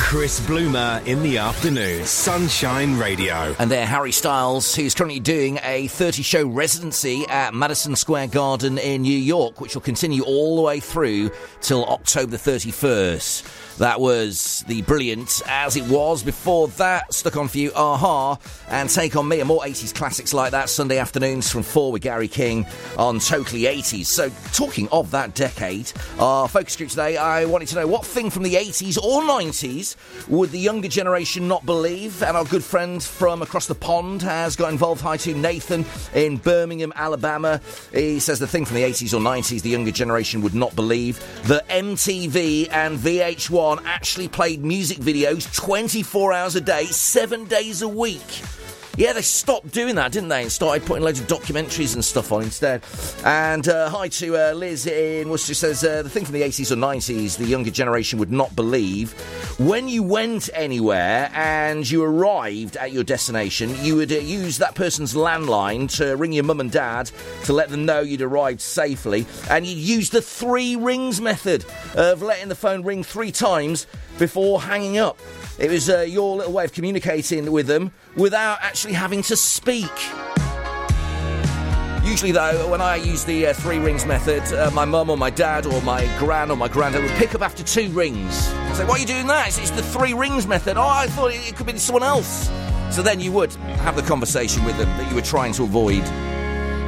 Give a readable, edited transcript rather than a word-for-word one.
Chris Bloomer in the afternoon. Sunshine Radio. And there, Harry Styles, who's currently doing a 30-show residency at Madison Square Garden in New York, which will continue all the way through till October the 31st. That was the Brilliant As It Was. Before that, stuck on for you, Aha, and Take On Me, and more 80s classics like that, Sunday afternoons from 4 with Gary King on Totally 80s. So, talking of that decade, our focus group today, I wanted to know what thing from the 80s or 90s would the younger generation not believe? And our good friend from across the pond has got involved. Hi to Nathan in Birmingham, Alabama. He says the thing from the 80s or 90s the younger generation would not believe, that MTV and VH1 actually played music videos 24 hours a day, 7 days a week. Yeah, they stopped doing that, didn't they? And started putting loads of documentaries and stuff on instead. And hi to Liz in Worcester, says the thing from the 80s or 90s the younger generation would not believe. When you went anywhere and you arrived at your destination, you would use that person's landline to ring your mum and dad to let them know you'd arrived safely. And you'd use the 3 rings method of letting the phone ring 3 times before hanging up. It was your little way of communicating with them without actually having to speak. Usually, though, when I use the 3 rings method, my mum or my dad or my gran or my granddad would pick up after 2 rings. I'd say, why are you doing that? It's the 3 rings method. Oh, I thought it could be someone else. So then you would have the conversation with them that you were trying to avoid.